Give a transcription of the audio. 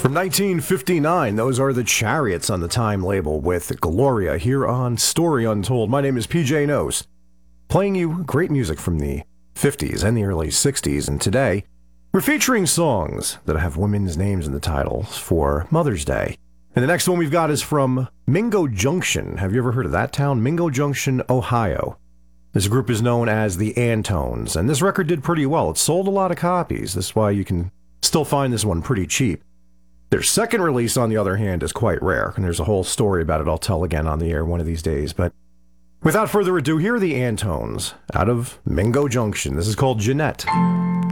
From 1959, those are the Chariots on the Time label with Gloria here on Story Untold. My name is PJ Nose, playing you great music from the 50s and the early 60s, and today we're featuring songs that have women's names in the titles for Mother's Day. And the next one we've got is from Mingo Junction. Have you ever heard of that town? Mingo Junction, Ohio. This group is known as the Antones, and this record did pretty well. It sold a lot of copies. That's why you can still find this one pretty cheap. Their second release, on the other hand, is quite rare, and there's a whole story about it I'll tell again on the air one of these days. But without further ado, here are the Antones out of Mingo Junction. This is called Jeanette.